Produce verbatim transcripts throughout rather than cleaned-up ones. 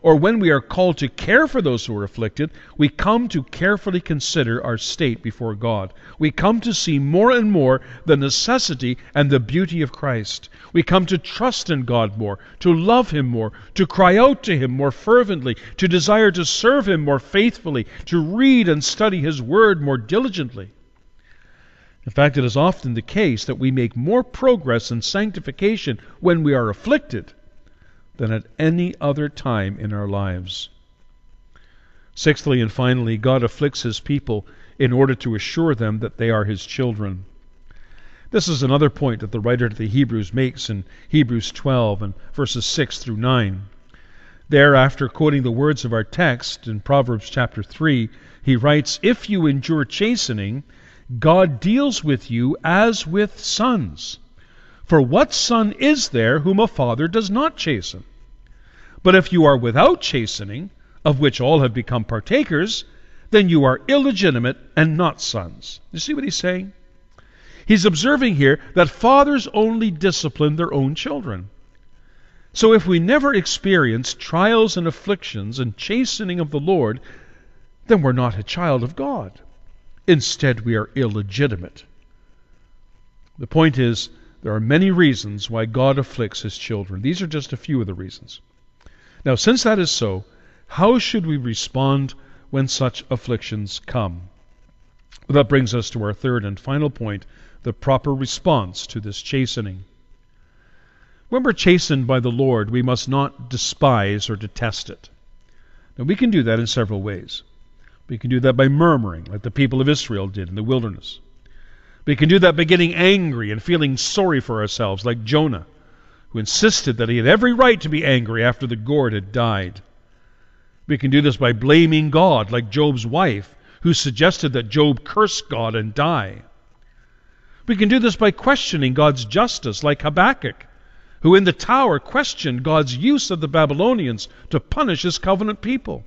or when we are called to care for those who are afflicted, we come to carefully consider our state before God. We come to see more and more the necessity and the beauty of Christ. We come to trust in God more, to love Him more, to cry out to Him more fervently, to desire to serve Him more faithfully, to read and study His Word more diligently. In fact, it is often the case that we make more progress in sanctification when we are afflicted than at any other time in our lives. Sixthly and finally, God afflicts His people in order to assure them that they are His children. This is another point that the writer to the Hebrews makes in Hebrews twelve and verses six through nine. There, after quoting the words of our text in Proverbs chapter three, he writes, "If you endure chastening, God deals with you as with sons. For what son is there whom a father does not chasten? But if you are without chastening, of which all have become partakers, then you are illegitimate and not sons." You see what he's saying? He's observing here that fathers only discipline their own children. So if we never experience trials and afflictions and chastening of the Lord, then we're not a child of God. Instead, we are illegitimate. The point is, there are many reasons why God afflicts His children. These are just a few of the reasons. Now, since that is so, how should we respond when such afflictions come? Well, that brings us to our third and final point, the proper response to this chastening. When we're chastened by the Lord, we must not despise or detest it. Now, we can do that in several ways. We can do that by murmuring, like the people of Israel did in the wilderness. We can do that by getting angry and feeling sorry for ourselves, like Jonah, who insisted that he had every right to be angry after the gourd had died. We can do this by blaming God, like Job's wife, who suggested that Job curse God and die. We can do this by questioning God's justice, like Habakkuk, who in the tower questioned God's use of the Babylonians to punish His covenant people.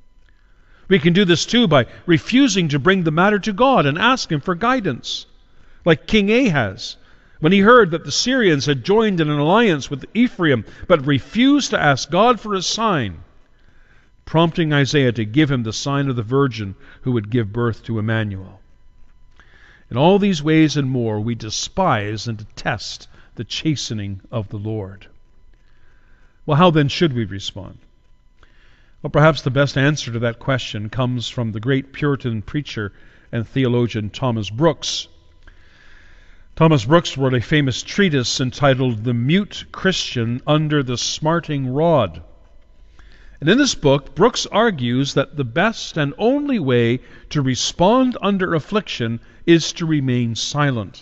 We can do this too by refusing to bring the matter to God and ask Him for guidance, like King Ahaz, when he heard that the Syrians had joined in an alliance with Ephraim, but refused to ask God for a sign, prompting Isaiah to give him the sign of the virgin who would give birth to Emmanuel. In all these ways and more, we despise and detest the chastening of the Lord. Well, how then should we respond? Well, perhaps the best answer to that question comes from the great Puritan preacher and theologian Thomas Brooks. Thomas Brooks wrote a famous treatise entitled "The Mute Christian Under the Smarting Rod." And in this book, Brooks argues that the best and only way to respond under affliction is to remain silent.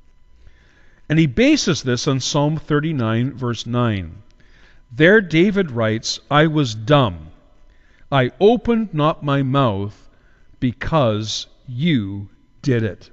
And he bases this on Psalm thirty-nine, verse nine. There David writes, "I was dumb. I opened not my mouth because you did it."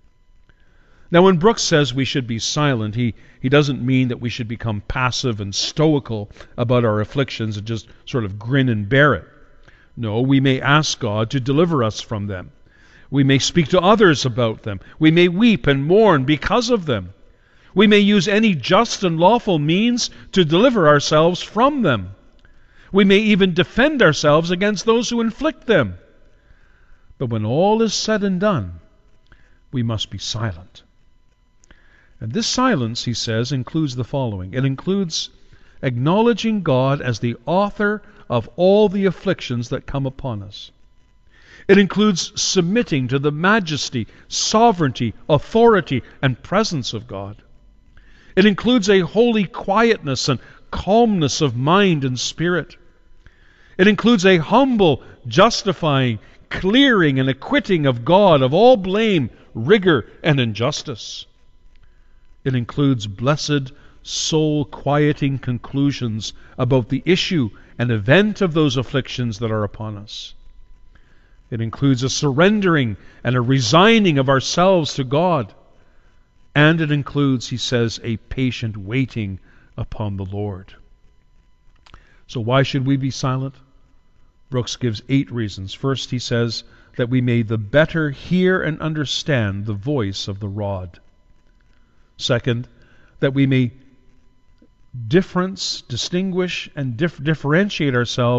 Now, when Brooks says we should be silent, he, he doesn't mean that we should become passive and stoical about our afflictions and just sort of grin and bear it. No, we may ask God to deliver us from them. We may speak to others about them. We may weep and mourn because of them. We may use any just and lawful means to deliver ourselves from them. We may even defend ourselves against those who inflict them. But when all is said and done, we must be silent. And this silence, he says, includes the following. It includes acknowledging God as the author of all the afflictions that come upon us. It includes submitting to the majesty, sovereignty, authority, and presence of God. It includes a holy quietness and calmness of mind and spirit. It includes a humble, justifying, clearing, and acquitting of God of all blame, rigor, and injustice. It includes blessed, soul-quieting conclusions about the issue and event of those afflictions that are upon us. It includes a surrendering and a resigning of ourselves to God. And it includes, he says, a patient waiting upon the Lord. So why should we be silent? Brooks gives eight reasons. First, he says that we may the better hear and understand the voice of the rod. Second, that we may difference, distinguish, and dif- differentiate ourselves